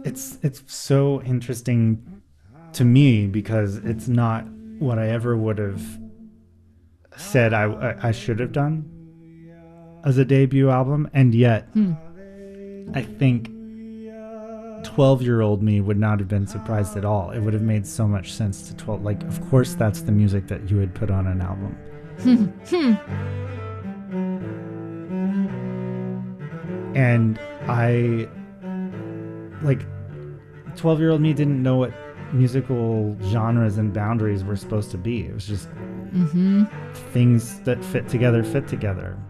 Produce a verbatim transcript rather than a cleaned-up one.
it's it's so interesting to me because it's not what I ever would have said I, I, I should have done as a debut album. And yet, Hmm. I think twelve-year-old me would not have been surprised at all. It would have made so much sense to twelve. Like, of course, that's the music that you would put on an album. And I, like, twelve-year-old me didn't know what musical genres and boundaries were supposed to be. It was just Mm-hmm. things that fit together fit together.